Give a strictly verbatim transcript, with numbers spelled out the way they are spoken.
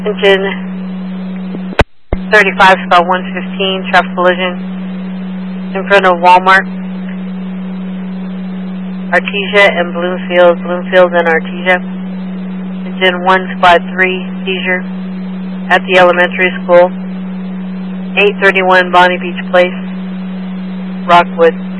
Engine thirty-five, spot one fifteen, traffic collision in front of Walmart. Artesia and Bloomfield, Bloomfield and Artesia. Engine one, spot three, seizure at the elementary school. eight thirty-one Bonnie Beach Place, Rockwood.